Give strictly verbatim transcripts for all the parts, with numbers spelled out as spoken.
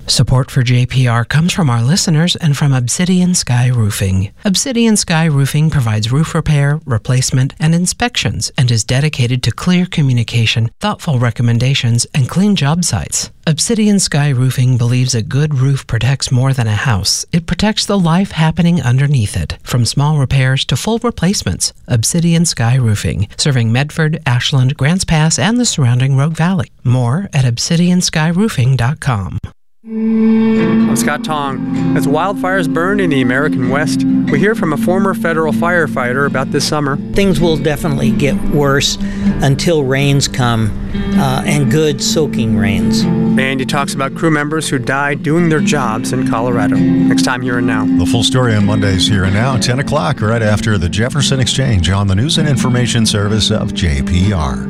Support for J P R comes from our listeners and from Obsidian Sky Roofing. Obsidian Sky Roofing provides roof repair, replacement, and inspections and is dedicated to clear communication, thoughtful recommendations, and clean job sites. Obsidian Sky Roofing believes a good roof protects more than a house. It protects the life happening underneath it, from small repairs to full replacements. Obsidian Sky Roofing, serving Medford, Ashland, Grants Pass, and the surrounding Rogue Valley. More at obsidian sky roofing dot com. I'm Scott Tong. As wildfires burn in the American West, we hear from a former federal firefighter about this summer. Things will definitely get worse until rains come, uh, and good soaking rains. And he talks about crew members who died doing their jobs in Colorado. Next time, Here and Now. The full story on Monday's Here and Now, ten o'clock, right after the Jefferson Exchange on the News and Information Service of J P R.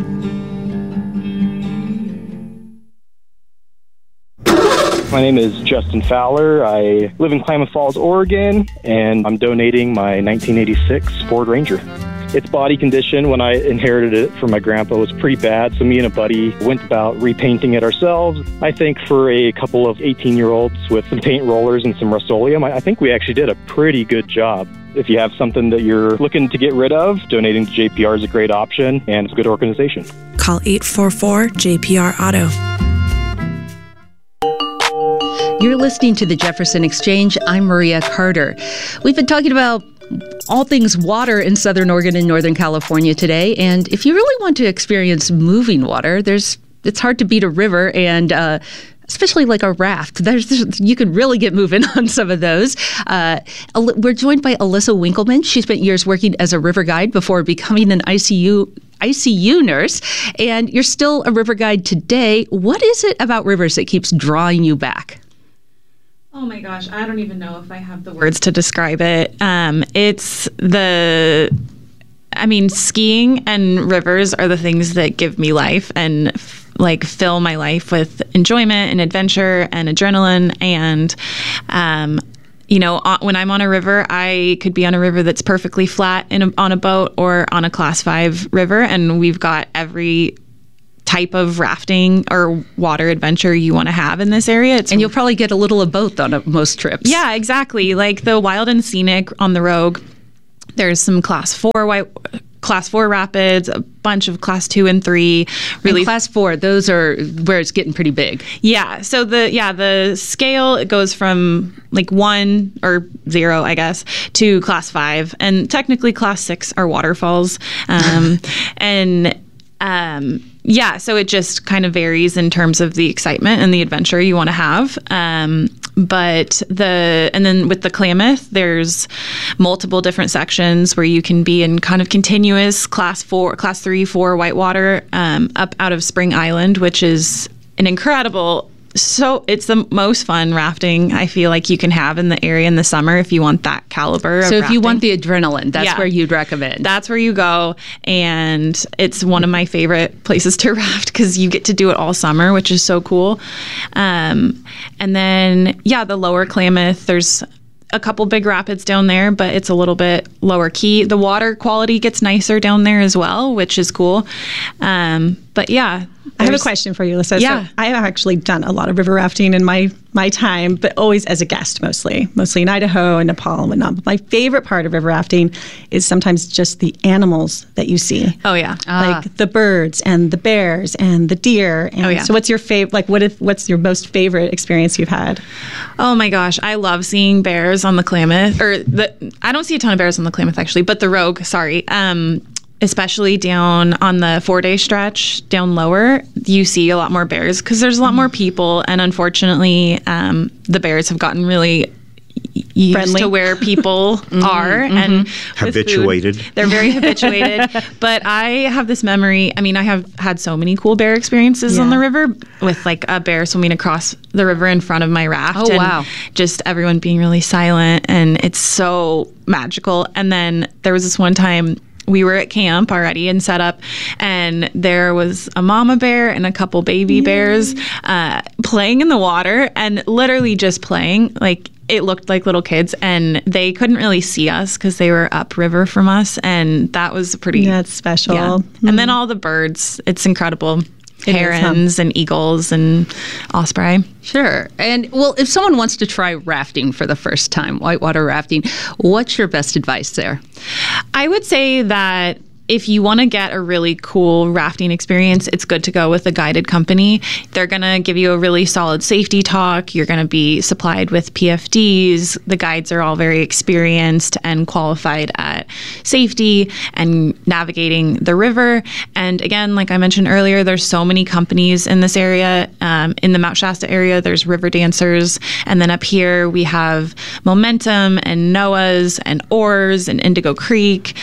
My name is Justin Fowler. I live in Klamath Falls, Oregon, and I'm donating my nineteen eighty-six Ford Ranger. Its body condition, when I inherited it from my grandpa, was pretty bad, so me and a buddy went about repainting it ourselves. I think for a couple of eighteen-year-olds with some paint rollers and some Rust-Oleum, I think we actually did a pretty good job. If you have something that you're looking to get rid of, donating to J P R is a great option, and it's a good organization. Call eight four four J P R Auto. You're listening to the Jefferson Exchange. I'm Maria Carter. We've been talking about all things water in Southern Oregon and Northern California today. And if you really want to experience moving water, there's it's hard to beat a river, and uh, especially like a raft. There's, there's you could really get moving on some of those. Uh, we're joined by Alyssa Winkleman. She spent years working as a river guide before becoming an I C U I C U nurse, and you're still a river guide today. What is it about rivers that keeps drawing you back? Oh my gosh, I don't even know if I have the words to describe it. Um, it's the, I mean, skiing and rivers are the things that give me life and f- like fill my life with enjoyment and adventure and adrenaline. And, um, you know, when I'm on a river, I could be on a river that's perfectly flat in a, on a boat or on a class five river. And we've got every type of rafting or water adventure you want to have in this area. It's, and you'll probably get a little of both on a, most trips. Yeah, exactly. Like the Wild and Scenic on the Rogue, there's some class four white, class four rapids, a bunch of class two and three. Really, and class four, those are where it's getting pretty big. Yeah. So the yeah the scale, it goes from like one or zero, I guess, to class five, and technically class six are waterfalls, um, and um. Yeah, so it just kind of varies in terms of the excitement and the adventure you want to have. Um, but the and then with the Klamath, there's multiple different sections where you can be in kind of continuous class four, class three, four whitewater um, up out of Spring Island, which is an incredible. So it's the most fun rafting I feel like you can have in the area in the summer if you want that caliber of So if rafting. you want the adrenaline, that's yeah. where you'd recommend. That's where you go. And it's one of my favorite places to raft because you get to do it all summer, which is so cool. Um, and then, yeah, the lower Klamath, there's a couple big rapids down there, but it's a little bit lower key. The water quality gets nicer down there as well, which is cool. Um, but yeah. I have a question for you, Alyssa. Yeah. So I have actually done a lot of river rafting in my, my time, but always as a guest mostly, mostly in Idaho and Nepal and whatnot. But my favorite part of river rafting is sometimes just the animals that you see. Oh, yeah. Ah. Like the birds and the bears and the deer. And oh, yeah. So what's your favorite, like what if, what's your most favorite experience you've had? Oh my gosh. I love seeing bears on the Klamath, or the, I don't see a ton of bears on the Klamath actually, but the Rogue, sorry. Um, especially down on the four-day stretch down lower, you see a lot more bears because there's a lot more people. And unfortunately, um, the bears have gotten really used Friendly. to where people mm-hmm, are mm-hmm. and habituated. Food, they're very habituated. But I have this memory. I mean, I have had so many cool bear experiences yeah. on the river with like a bear swimming across the river in front of my raft. Oh, and wow. Just everyone being really silent. And it's so magical. And then there was this one time we were at camp already and set up, and there was a mama bear and a couple baby bears uh, playing in the water, and literally just playing. Like, it looked like little kids, and they couldn't really see us because they were upriver from us, and that was pretty. Yeah, it's special. Yeah. Mm-hmm. And then all the birds. It's incredible. herons and eagles and osprey. Sure. And well, if someone wants to try rafting for the first time, whitewater rafting, what's your best advice there? I would say that if you want to get a really cool rafting experience, it's good to go with a guided company. They're going to give you a really solid safety talk. You're going to be supplied with P F Ds. The guides are all very experienced and qualified at safety and navigating the river. And again, like I mentioned earlier, there's so many companies in this area. Um, in the Mount Shasta area, there's River Dancers. And then up here, we have Momentum and Noah's and Oars and Indigo Creek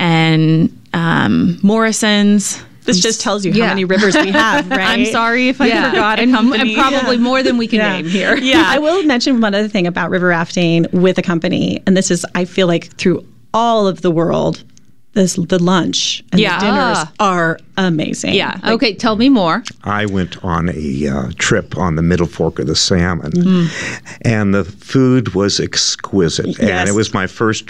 and Um, Morrison's. This just tells you how yeah. many rivers we have, right? I'm sorry if I yeah. forgot and, a company. And probably yeah. more than we can yeah. name here. Yeah. I will mention one other thing about river rafting with a company, and this is, I feel like, through all of the world, this the lunch and yeah. the dinners are amazing. Yeah. Like, okay, tell me more. I went on a uh, trip on the Middle Fork of the Salmon, mm. and the food was exquisite. Yes. And it was my first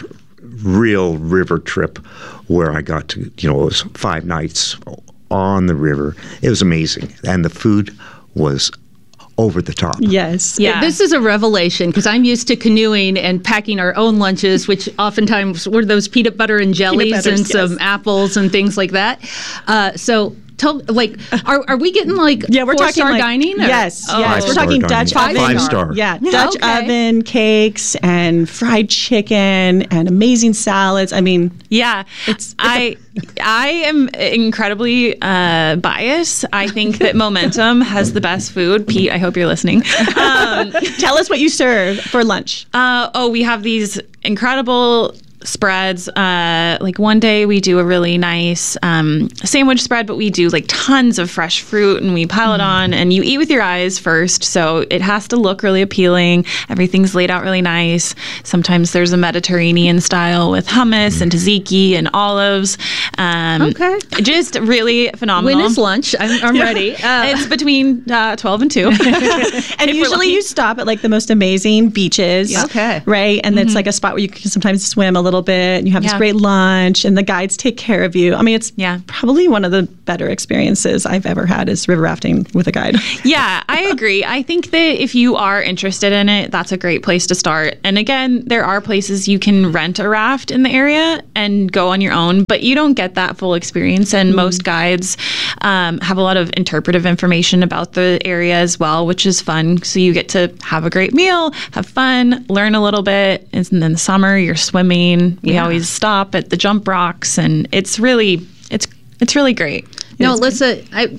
real river trip where I got to, you know, it was five nights on the river. It was amazing. And the food was over the top. Yes. Yeah. This is a revelation because I'm used to canoeing and packing our own lunches, which oftentimes were those peanut butter and jellies butters, and yes. some apples and things like that. Uh, so Tell, like, are are we getting like yeah, we're four talking star like, dining? Or? Yes, oh. yes, we're talking dining. Dutch five oven, five star. Yeah, yeah Dutch okay. oven cakes and fried chicken and amazing salads. I mean, yeah, it's, it's I a- I am incredibly uh, biased. I think that Momentum has the best food. Pete, I hope you're listening. Um, Tell us what you serve for lunch. Uh, oh, we have these incredible spreads. Uh, like one day we do a really nice um, sandwich spread, but we do like tons of fresh fruit and we pile it on and you eat with your eyes first. So it has to look really appealing. Everything's laid out really nice. Sometimes there's a Mediterranean style with hummus and tzatziki and olives. Um, okay. Just really phenomenal. When is lunch? I'm, I'm yeah. ready. Uh, it's between uh, twelve and two. And usually you stop at like the most amazing beaches. Yeah. Okay. Right? And mm-hmm. it's like a spot where you can sometimes swim a little bit and you have yeah. this great lunch and the guides take care of you. I mean, it's yeah. probably one of the better experiences I've ever had is river rafting with a guide. Yeah, I agree. I think that if you are interested in it, that's a great place to start. And again, there are places you can rent a raft in the area and go on your own, but you don't get that full experience. And mm-hmm. most guides um, have a lot of interpretive information about the area as well, which is fun. So you get to have a great meal, have fun, learn a little bit. And then in the summer, you're swimming. We yeah. always stop at the jump rocks, and it's really, it's it's really great. No, Alyssa, I,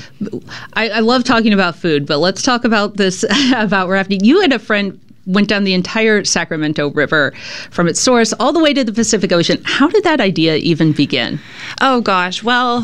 I I love talking about food, but let's talk about this about rafting. You and a friend went down the entire Sacramento River from its source all the way to the Pacific Ocean. How did that idea even begin? Oh gosh, well,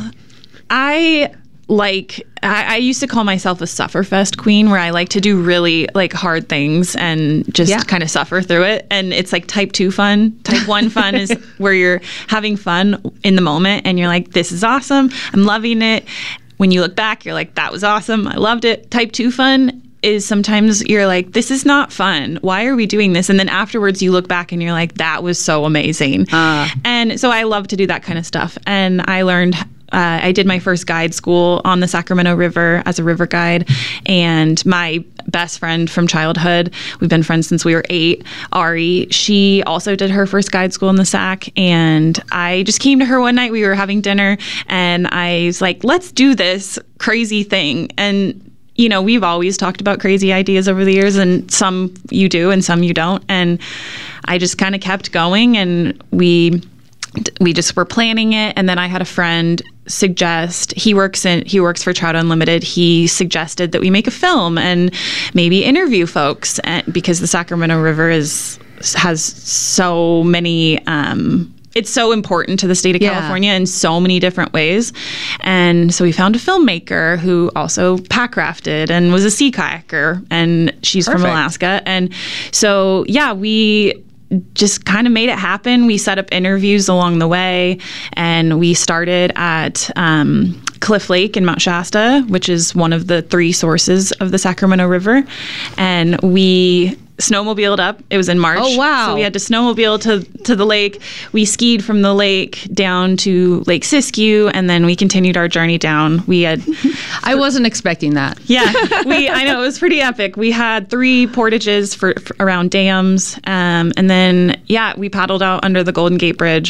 I. Like, I, I used to call myself a sufferfest queen, where I like to do really, like, hard things and just yeah. kind of suffer through it. And it's like type two fun. Type one fun is where you're having fun in the moment and you're like, this is awesome. I'm loving it. When you look back, you're like, that was awesome. I loved it. Type two fun is sometimes you're like, this is not fun. Why are we doing this? And then afterwards you look back and you're like, that was so amazing. Uh. And so I love to do that kind of stuff. And I learned Uh, I did my first guide school on the Sacramento River as a river guide, and my best friend from childhood, we've been friends since we were eight, Ari, she also did her first guide school in the Sac, and I just came to her one night, we were having dinner, and I was like, let's do this crazy thing. And you know, we've always talked about crazy ideas over the years, and some you do and some you don't, and I just kind of kept going, and we we just were planning it. And then I had a friend suggest, he works in he works for Trout Unlimited. He suggested that we make a film and maybe interview folks, and, because the Sacramento River is has so many um it's so important to the state of yeah. California in so many different ways. And so we found a filmmaker who also pack rafted and was a sea kayaker, and she's Perfect. From Alaska. And so yeah, we just kind of made it happen. We set up interviews along the way, and we started at um, Cliff Lake in Mount Shasta, which is one of the three sources of the Sacramento River. And we snowmobiled up. It was in March. Oh, wow. So we had to snowmobile to, to the lake. We skied from the lake down to Lake Siskiyou, and then we continued our journey down. We had... I wasn't expecting that. Yeah, we. I know, it was pretty epic. We had three portages for, for around dams, um, and then, yeah, we paddled out under the Golden Gate Bridge,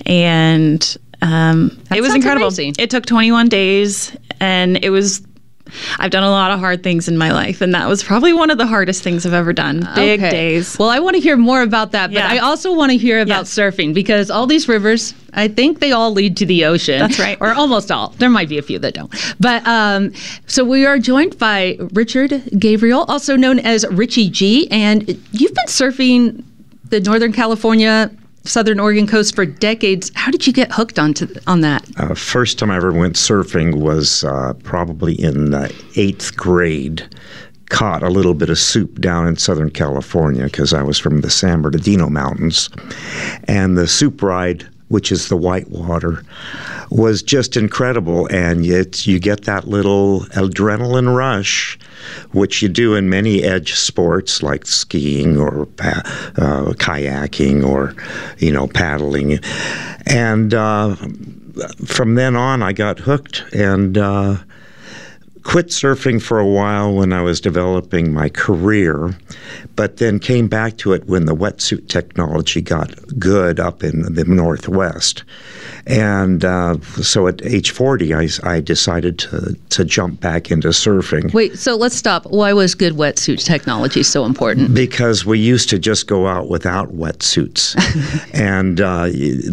and um, it was incredible. Amazing. It took twenty-one days, and it was... I've done a lot of hard things in my life, and that was probably one of the hardest things I've ever done. Big okay. days. Well, I want to hear more about that, but Yeah. I also want to hear about Yes. surfing, because all these rivers, I think they all lead to the ocean. That's right. Or almost all. There might be a few that don't. But um, so we are joined by Richard Gabriel, also known as Richie G, and you've been surfing the Northern California, Southern Oregon coast for decades. How did you get hooked onto on that? Uh, first time I ever went surfing was uh, probably in uh, eighth grade. Caught a little bit of soup down in Southern California because I was from the San Bernardino Mountains. And the soup ride, which is the whitewater, was just incredible. And yet you get that little adrenaline rush, which you do in many edge sports like skiing or uh, kayaking or, you know, paddling. And uh, from then on, I got hooked and uh, quit surfing for a while when I was developing my career, but then came back to it when the wetsuit technology got good up in the Northwest. And uh, so at age forty, I, I decided to, to jump back into surfing. Wait, so let's stop. Why was good wetsuit technology so important? Because we used to just go out without wetsuits. And uh,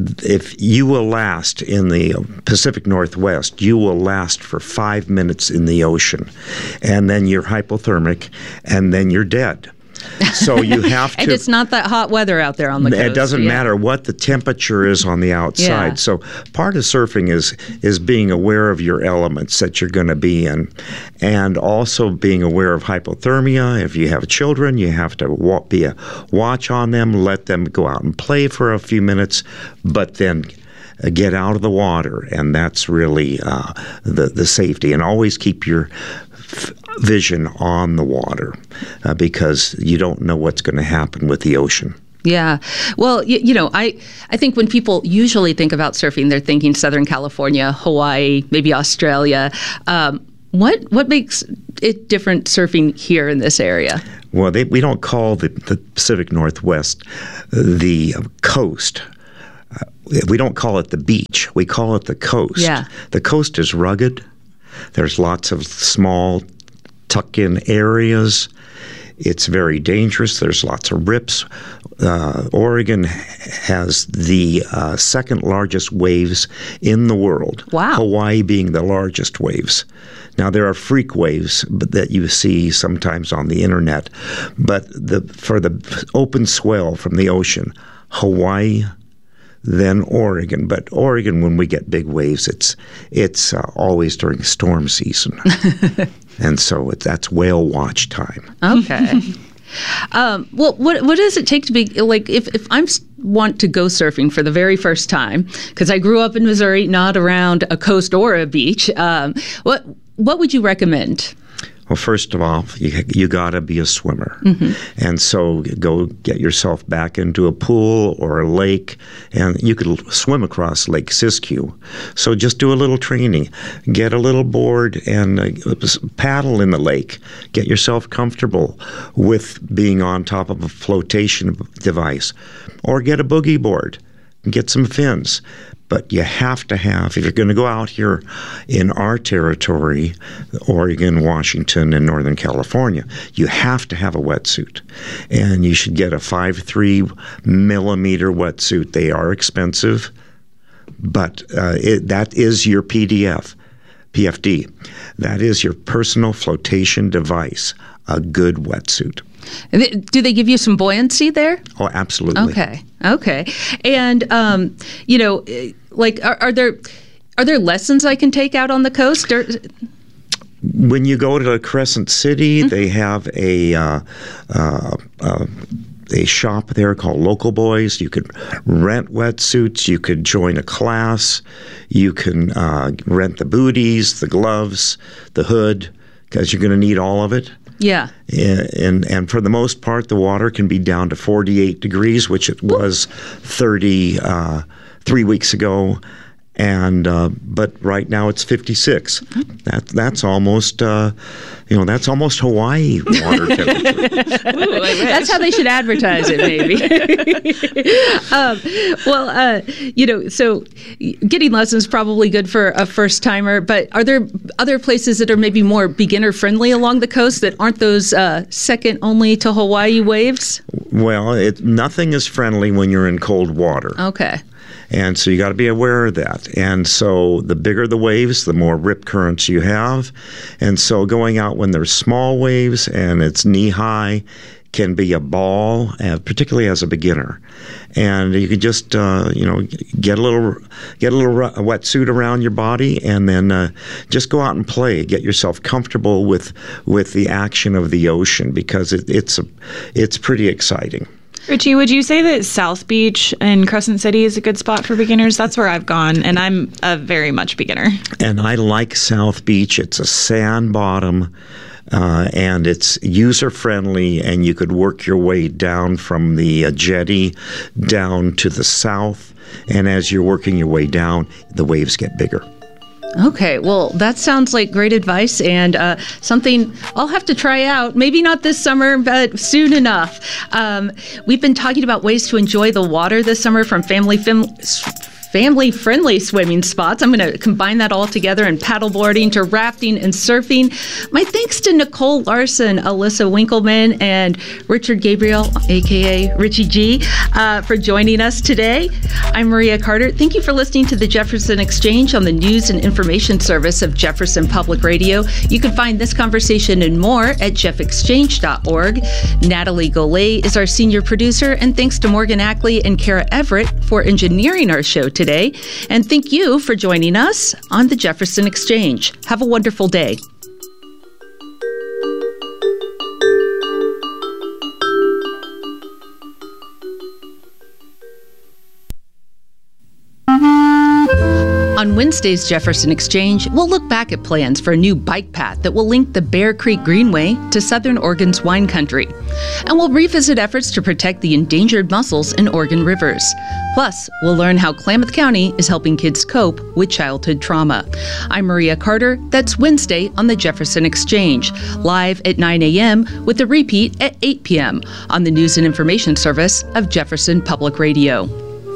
if you will last in the Pacific Northwest, you will last for five minutes in the ocean. And then you're hypothermic, and then you're dead. So you have to... And it's not that hot weather out there on the coast. It doesn't yeah. matter what the temperature is on the outside. Yeah. So part of surfing is is being aware of your elements that you're going to be in, and also being aware of hypothermia. If you have children, you have to wa- be a watch on them, let them go out and play for a few minutes, but then get out of the water, and that's really uh, the the safety. And always keep your f- vision on the water uh, because you don't know what's going to happen with the ocean. Yeah. Well, you, you know, I, I think when people usually think about surfing, they're thinking Southern California, Hawaii, maybe Australia. Um, what what makes it different surfing here in this area? Well, they, we don't call the, the Pacific Northwest the coast. Uh, we don't call it the beach. We call it the coast. Yeah. The coast is rugged. There's lots of small tuck-in areas. It's very dangerous. There's lots of rips. Uh, Oregon has the uh, second largest waves in the world. Wow. Hawaii being the largest waves. Now, there are freak waves that you see sometimes on the internet, but the for the open swell from the ocean, Hawaii, then Oregon. But Oregon, when we get big waves, it's it's uh, always during storm season. And so it, that's whale watch time. Okay. um, well, what what does it take to be, like, if, if I want to go surfing for the very first time, because I grew up in Missouri, not around a coast or a beach, um, what what would you recommend? Well, first of all, you you got to be a swimmer. Mm-hmm. And so go get yourself back into a pool or a lake, and you could swim across Lake Siskiyou. So just do a little training. Get a little board and uh, paddle in the lake. Get yourself comfortable with being on top of a flotation device. Or get a boogie board and get some fins. But you have to have, if you're going to go out here in our territory, Oregon, Washington, and Northern California, you have to have a wetsuit. And you should get a five three millimeter wetsuit. They are expensive, but uh, it, that is your P D F, P F D. That is your personal flotation device, a good wetsuit. Do they give you some buoyancy there? Oh, absolutely. Okay. Okay. And, um, you know, like, are, are there are there lessons I can take out on the coast? Or... When you go to Crescent City, mm-hmm. they have a uh, uh, uh, a shop there called Local Boys. You could rent wetsuits. You could join a class. You can uh, rent the booties, the gloves, the hood, because you're going to need all of it. Yeah. And, and for the most part, the water can be down to forty-eight degrees, which it was thirty uh, three weeks ago. And uh, but right now it's fifty-six. That that's almost uh, you know that's almost Hawaii water temperature. Ooh, that's how they should advertise it, maybe. um, well, uh, you know, so getting lessons is probably good for a first timer. But are there other places that are maybe more beginner friendly along the coast that aren't those uh, second only to Hawaii waves? Well, it, nothing is friendly when you're in cold water. Okay. And so you got to be aware of that. And so the bigger the waves, the more rip currents you have. And so going out when there's small waves and it's knee high can be a ball, uh, particularly as a beginner. And you can just, uh, you know, get a little, get a little a wetsuit around your body, and then uh, just go out and play. Get yourself comfortable with with the action of the ocean, because it, it's a, it's pretty exciting. Richie, would you say that South Beach in Crescent City is a good spot for beginners? That's where I've gone, and I'm a very much beginner. And I like South Beach. It's a sand bottom, uh, and it's user-friendly, and you could work your way down from the uh, jetty down to the south, and as you're working your way down, the waves get bigger. Okay, well, that sounds like great advice, and uh, something I'll have to try out. Maybe not this summer, but soon enough. Um, we've been talking about ways to enjoy the water this summer from family fam- family-friendly swimming spots. I'm going to combine that all together, and paddleboarding to rafting and surfing. My thanks to Nicole Larson, Alyssa Winkleman, and Richard Gabriel, a k a. Richie G, uh, for joining us today. I'm Maria Carter. Thank you for listening to the Jefferson Exchange on the News and Information Service of Jefferson Public Radio. You can find this conversation and more at jeff exchange dot org. Natalie Golay is our senior producer, and thanks to Morgan Ackley and Kara Everett for engineering our show today. And thank you for joining us on the Jefferson Exchange. Have a wonderful day. On Wednesday's Jefferson Exchange, we'll look back at plans for a new bike path that will link the Bear Creek Greenway to Southern Oregon's wine country. And we'll revisit efforts to protect the endangered mussels in Oregon rivers. Plus, we'll learn how Klamath County is helping kids cope with childhood trauma. I'm Maria Carter. That's Wednesday on the Jefferson Exchange, live at nine a.m. with a repeat at eight p.m. on the News and Information Service of Jefferson Public Radio.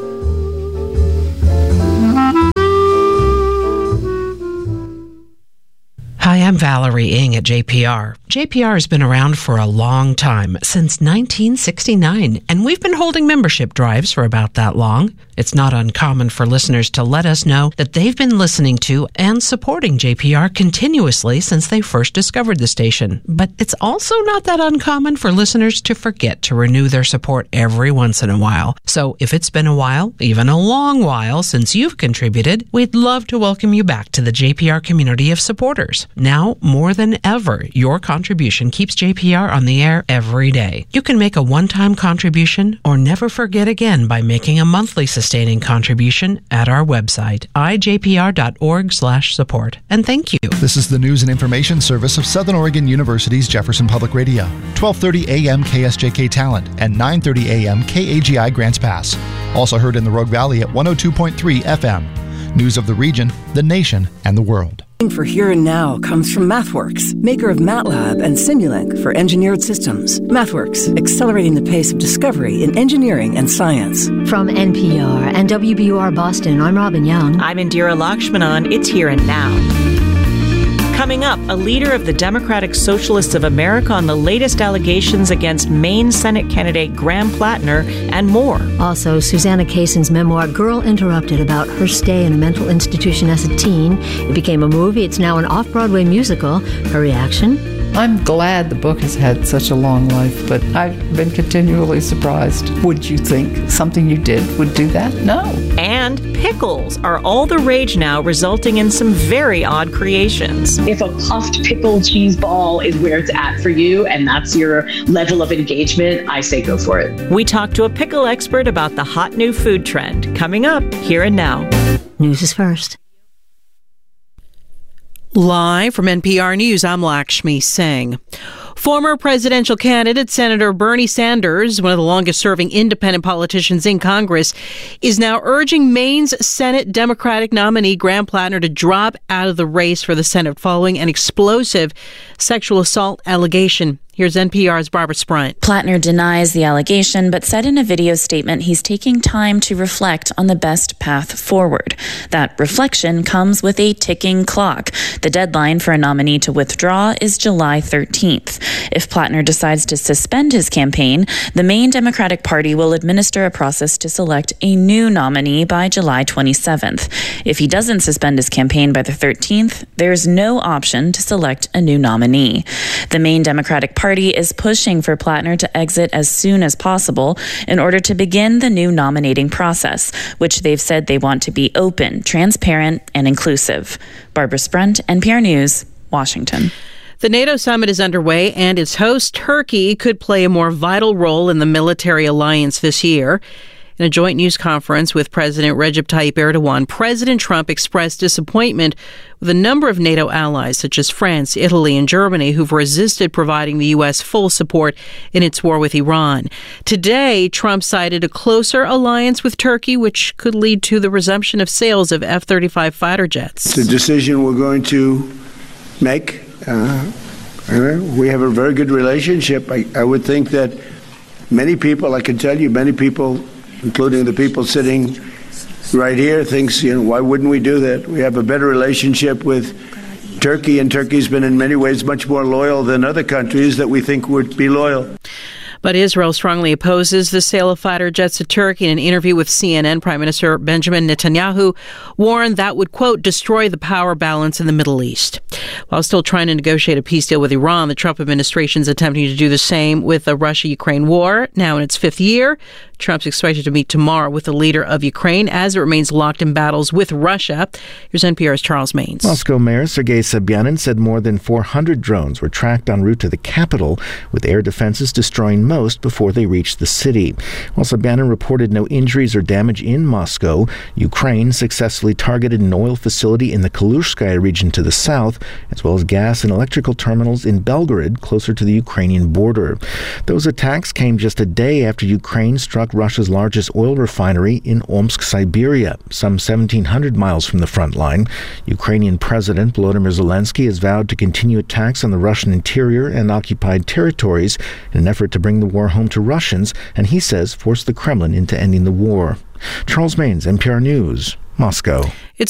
Hi, I'm Valerie Ng at J P R. J P R has been around for a long time, since nineteen sixty-nine, and we've been holding membership drives for about that long. It's not uncommon for listeners to let us know that they've been listening to and supporting J P R continuously since they first discovered the station. But it's also not that uncommon for listeners to forget to renew their support every once in a while. So if it's been a while, even a long while, since you've contributed, we'd love to welcome you back to the J P R community of supporters. Now, more than ever, your contribution keeps J P R on the air every day. You can make a one-time contribution or never forget again by making a monthly sustaining contribution at our website, i j p r dot org slash support. And thank you. This is the News and Information Service of Southern Oregon University's Jefferson Public Radio. twelve thirty a.m. K S J K Talent and nine thirty a.m. K A G I Grants Pass. Also heard in the Rogue Valley at one oh two point three F M. News of the region, the nation, and the world. For here and now comes from MathWorks, maker of MATLAB and Simulink for engineered systems. MathWorks, accelerating the pace of discovery in engineering and science. From N P R and W B U R Boston, I'm Robin Young. I'm Indira Lakshmanan. It's Here and Now. Coming up, a leader of the Democratic Socialists of America on the latest allegations against Maine Senate candidate Graham Plattner, and more. Also, Susanna Kaysen's memoir, Girl Interrupted, about her stay in a mental institution as a teen. It became a movie. It's now an off-Broadway musical. Her reaction? I'm glad the book has had such a long life, but I've been continually surprised. Would you think something you did would do that? No. And pickles are all the rage now, resulting in some very odd creations. If a puffed pickle cheese ball is where it's at for you, and that's your level of engagement, I say go for it. We talk to a pickle expert about the hot new food trend. Coming up, Here and Now. News is first. Live from N P R News, I'm Lakshmi Singh. Former presidential candidate Senator Bernie Sanders, one of the longest-serving independent politicians in Congress, is now urging Maine's Senate Democratic nominee Graham Plattner to drop out of the race for the Senate following an explosive sexual assault allegation. Here's N P R's Barbara Sprunt. Plattner denies the allegation, but said in a video statement he's taking time to reflect on the best path forward. That reflection comes with a ticking clock. The deadline for a nominee to withdraw is July thirteenth. If Plattner decides to suspend his campaign, the Maine Democratic Party will administer a process to select a new nominee by July twenty-seventh. If he doesn't suspend his campaign by the thirteenth, there's no option to select a new nominee. The Maine Democratic Party is pushing for Plattner to exit as soon as possible in order to begin the new nominating process, which they've said they want to be open, transparent, and inclusive. Barbara Sprunt, N P R News, Washington. The NATO summit is underway, and its host, Turkey, could play a more vital role in the military alliance this year. In a joint news conference with President Recep Tayyip Erdogan, President Trump expressed disappointment with a number of NATO allies, such as France, Italy, and Germany, who've resisted providing the U S full support in its war with Iran. Today, Trump cited a closer alliance with Turkey, which could lead to the resumption of sales of F thirty-five fighter jets. It's a decision we're going to make. Uh, we have a very good relationship. I, I would think that many people, I can tell you, many people, including the people sitting right here, thinks, you know, why wouldn't we do that? We have a better relationship with Turkey, and Turkey's been in many ways much more loyal than other countries that we think would be loyal. But Israel strongly opposes the sale of fighter jets to Turkey. In an interview with C N N, Prime Minister Benjamin Netanyahu warned that would, quote, destroy the power balance in the Middle East. While still trying to negotiate a peace deal with Iran, the Trump administration is attempting to do the same with the Russia-Ukraine war, now in its fifth year. Trump's expected to meet tomorrow with the leader of Ukraine as it remains locked in battles with Russia. Here's N P R's Charles Maines. Moscow Mayor Sergei Sobyanin said more than four hundred drones were tracked en route to the capital, with air defenses destroying most before they reached the city. While Sobyanin reported no injuries or damage in Moscow, Ukraine successfully targeted an oil facility in the Kalushskaya region to the south, as well as gas and electrical terminals in Belgorod, closer to the Ukrainian border. Those attacks came just a day after Ukraine struck Russia's largest oil refinery in Omsk, Siberia, some seventeen hundred miles from the front line. Ukrainian President Volodymyr Zelensky has vowed to continue attacks on the Russian interior and occupied territories in an effort to bring the war home to Russians, and he says force the Kremlin into ending the war. Charles Maines, N P R News, Moscow. It's